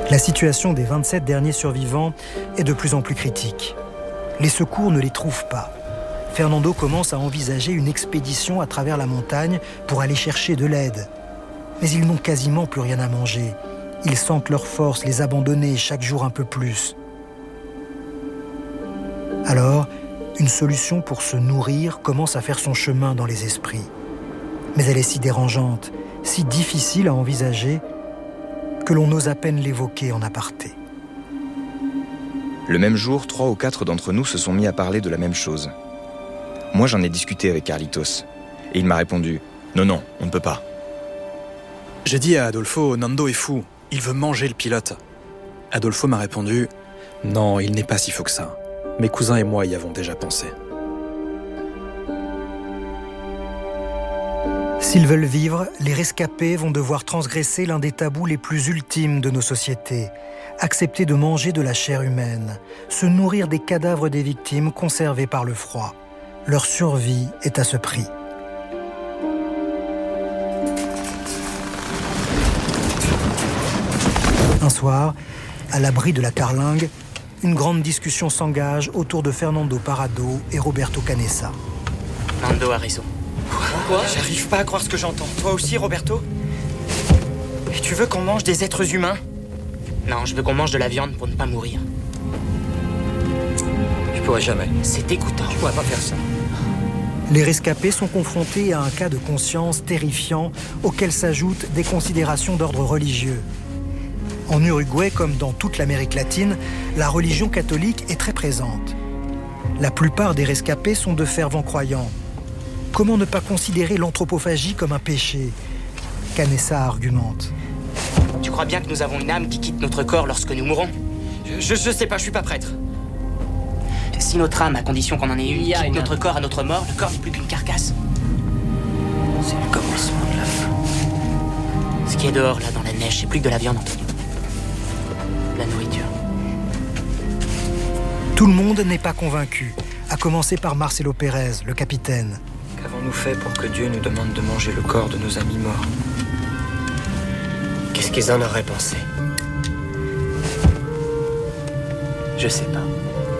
La situation des 27 derniers survivants est de plus en plus critique. Les secours ne les trouvent pas. Fernando commence à envisager une expédition à travers la montagne pour aller chercher de l'aide. Mais ils n'ont quasiment plus rien à manger. Ils sentent leurs forces les abandonner chaque jour un peu plus. Alors, une solution pour se nourrir commence à faire son chemin dans les esprits. Mais elle est si dérangeante, si difficile à envisager, que l'on ose à peine l'évoquer en aparté. Le même jour, 3 ou 4 d'entre nous se sont mis à parler de la même chose. Moi, j'en ai discuté avec Carlitos. Et il m'a répondu « Non, on ne peut pas ». J'ai dit à Adolfo, Nando est fou, il veut manger le pilote. Adolfo m'a répondu « Non, il n'est pas si fou que ça. Mes cousins et moi y avons déjà pensé. » S'ils veulent vivre, les rescapés vont devoir transgresser l'un des tabous les plus ultimes de nos sociétés. Accepter de manger de la chair humaine, se nourrir des cadavres des victimes conservés par le froid. Leur survie est à ce prix. Un soir, à l'abri de la carlingue, une grande discussion s'engage autour de Fernando Parrado et Roberto Canessa. Nando a raison. Quoi ? J'arrive pas à croire ce que j'entends. Toi aussi, Roberto ? Et tu veux qu'on mange des êtres humains ? Non, je veux qu'on mange de la viande pour ne pas mourir. Je pourrais jamais. C'est dégoûtant. Je pourrais pas faire ça. Les rescapés sont confrontés à un cas de conscience terrifiant auquel s'ajoutent des considérations d'ordre religieux. En Uruguay, comme dans toute l'Amérique latine, la religion catholique est très présente. La plupart des rescapés sont de fervents croyants. Comment ne pas considérer l'anthropophagie comme un péché ? Canessa argumente. Tu crois bien que nous avons une âme qui quitte notre corps lorsque nous mourons ? Je sais pas, je suis pas prêtre. Si notre âme, à condition qu'on en ait une, quitte notre corps à notre mort, le corps n'est plus qu'une carcasse. C'est le commencement de la fin. Ce qui est dehors, là, dans la neige, c'est plus que de la viande, Antonio. De la nourriture. Tout le monde n'est pas convaincu, à commencer par Marcelo Pérez, le capitaine. Qu'avons-nous fait pour que Dieu nous demande de manger le corps de nos amis morts ? Qu'est-ce qu'ils en auraient pensé ? Je sais pas.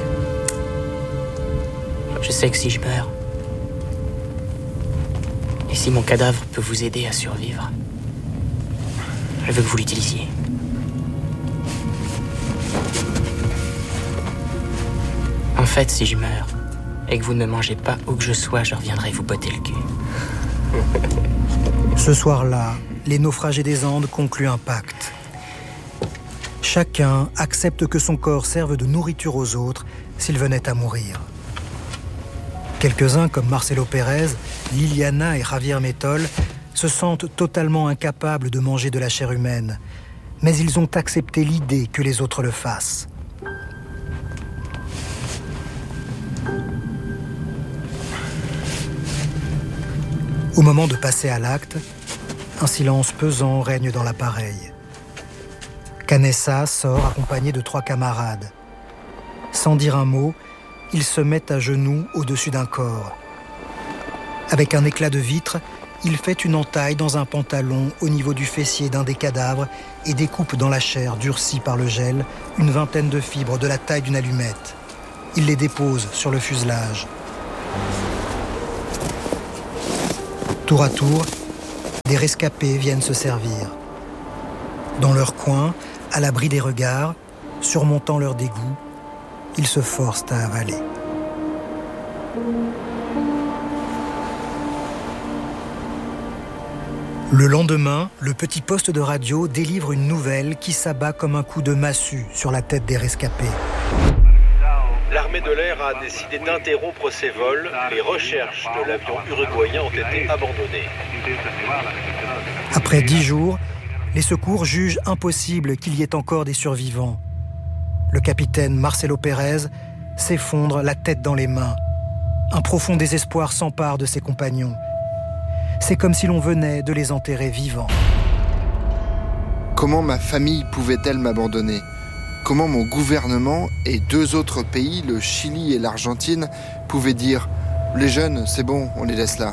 Je sais que si je meurs, et si mon cadavre peut vous aider à survivre, je veux que vous l'utilisiez. En fait, si je meurs, et que vous ne me mangez pas où que je sois, je reviendrai vous botter le cul. Ce soir-là, les naufragés des Andes concluent un pacte. Chacun accepte que son corps serve de nourriture aux autres s'il venait à mourir. Quelques-uns, comme Marcelo Pérez, Liliana et Javier Métol, se sentent totalement incapables de manger de la chair humaine, mais ils ont accepté l'idée que les autres le fassent. Au moment de passer à l'acte, un silence pesant règne dans l'appareil. Canessa sort accompagné de 3 camarades. Sans dire un mot, ils se mettent à genoux au-dessus d'un corps. Avec un éclat de vitre, il fait une entaille dans un pantalon au niveau du fessier d'un des cadavres et découpe dans la chair durcie par le gel une vingtaine de fibres de la taille d'une allumette. Il les dépose sur le fuselage. Tour à tour, des rescapés viennent se servir. Dans leur coin, à l'abri des regards, surmontant leur dégoût, ils se forcent à avaler. Le lendemain, le petit poste de radio délivre une nouvelle qui s'abat comme un coup de massue sur la tête des rescapés. L'armée de l'air a décidé d'interrompre ses vols. Les recherches de l'avion uruguayen ont été abandonnées. Après 10 jours, les secours jugent impossible qu'il y ait encore des survivants. Le capitaine Marcelo Pérez s'effondre la tête dans les mains. Un profond désespoir s'empare de ses compagnons. C'est comme si l'on venait de les enterrer vivants. Comment ma famille pouvait-elle m'abandonner ? Comment mon gouvernement et 2 autres pays, le Chili et l'Argentine, pouvaient dire « Les jeunes, c'est bon, on les laisse là ».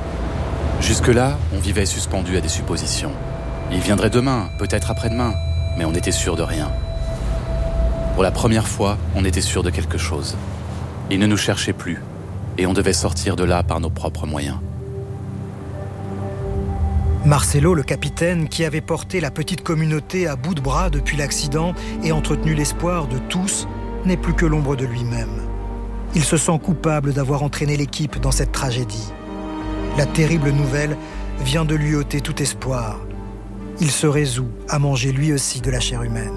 Jusque-là, on vivait suspendu à des suppositions. Ils viendraient demain, peut-être après-demain. mais on était sûr de rien. Pour la première fois, on était sûr de quelque chose. Ils ne nous cherchaient plus, et on devait sortir de là par nos propres moyens. Marcelo, le capitaine, qui avait porté la petite communauté à bout de bras depuis l'accident et entretenu l'espoir de tous, n'est plus que l'ombre de lui-même. Il se sent coupable d'avoir entraîné l'équipe dans cette tragédie. La terrible nouvelle vient de lui ôter tout espoir. Il se résout à manger lui aussi de la chair humaine.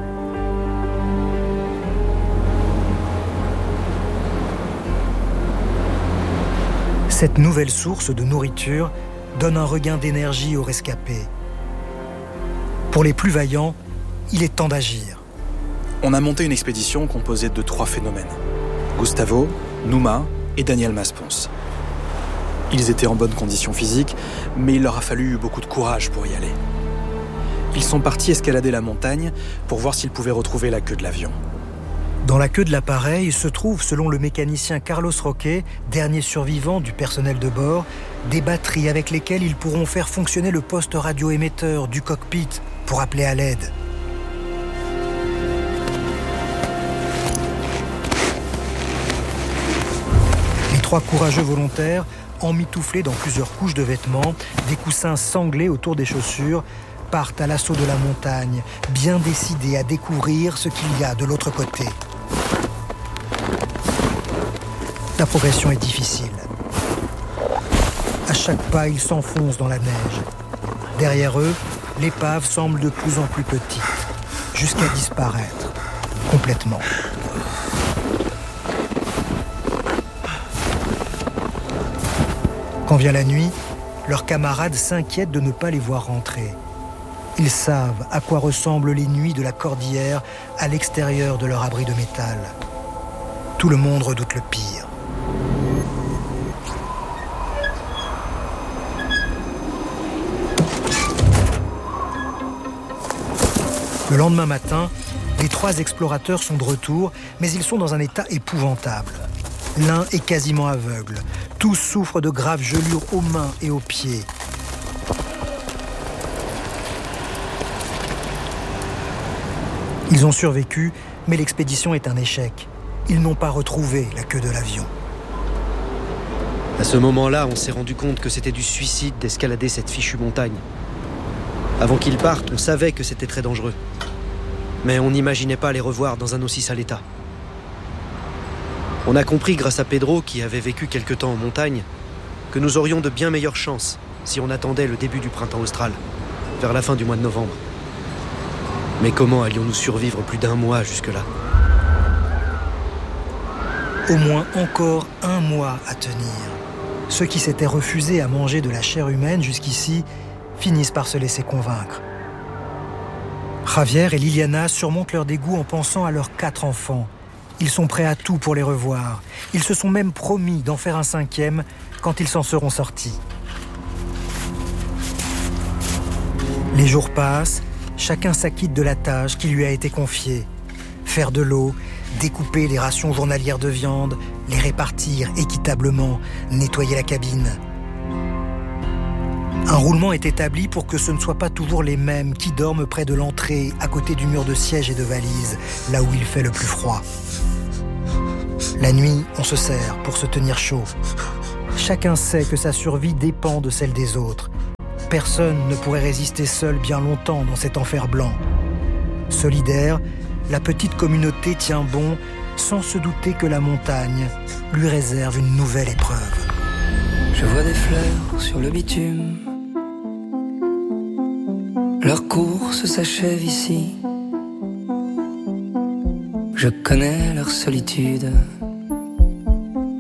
Cette nouvelle source de nourriture donne un regain d'énergie aux rescapés. Pour les plus vaillants, il est temps d'agir. On a monté une expédition composée de 3 phénomènes. Gustavo, Numa et Daniel Maspons. Ils étaient en bonne condition physique, mais il leur a fallu beaucoup de courage pour y aller. Ils sont partis escalader la montagne pour voir s'ils pouvaient retrouver la queue de l'avion. Dans la queue de l'appareil se trouvent, selon le mécanicien Carlos Roque, dernier survivant du personnel de bord, des batteries avec lesquelles ils pourront faire fonctionner le poste radio-émetteur du cockpit pour appeler à l'aide. Les 3 courageux volontaires, emmitouflés dans plusieurs couches de vêtements, des coussins sanglés autour des chaussures, partent à l'assaut de la montagne, bien décidés à découvrir ce qu'il y a de l'autre côté. La progression est difficile. À chaque pas, ils s'enfoncent dans la neige. Derrière eux, l'épave semble de plus en plus petite, jusqu'à disparaître complètement. Quand vient la nuit, leurs camarades s'inquiètent de ne pas les voir rentrer. Ils savent à quoi ressemblent les nuits de la cordillère à l'extérieur de leur abri de métal. Tout le monde redoute le pire. Le lendemain matin, les 3 explorateurs sont de retour, mais ils sont dans un état épouvantable. L'un est quasiment aveugle. Tous souffrent de graves gelures aux mains et aux pieds. Ils ont survécu, mais l'expédition est un échec. Ils n'ont pas retrouvé la queue de l'avion. À ce moment-là, on s'est rendu compte que c'était du suicide d'escalader cette fichue montagne. Avant qu'ils partent, on savait que c'était très dangereux. Mais on n'imaginait pas les revoir dans un aussi sale état. On a compris grâce à Pedro, qui avait vécu quelque temps en montagne, que nous aurions de bien meilleures chances si on attendait le début du printemps austral, vers la fin du mois de novembre. Mais comment allions-nous survivre plus d'1 mois jusque-là ? Au moins encore 1 mois à tenir. Ceux qui s'étaient refusés à manger de la chair humaine jusqu'ici finissent par se laisser convaincre. Javier et Liliana surmontent leur dégoût en pensant à leurs 4 enfants. Ils sont prêts à tout pour les revoir. Ils se sont même promis d'en faire un 5e quand ils s'en seront sortis. Les jours passent, chacun s'acquitte de la tâche qui lui a été confiée. Faire de l'eau, découper les rations journalières de viande, les répartir équitablement, nettoyer la cabine. Un roulement est établi pour que ce ne soient pas toujours les mêmes qui dorment près de l'entrée, à côté du mur de siège et de valises, là où il fait le plus froid. La nuit, on se serre pour se tenir chaud. Chacun sait que sa survie dépend de celle des autres. Personne ne pourrait résister seul bien longtemps dans cet enfer blanc. Solidaire, la petite communauté tient bon, sans se douter que la montagne lui réserve une nouvelle épreuve. Je vois des fleurs sur le bitume. Leur course s'achève ici. Je connais leur solitude.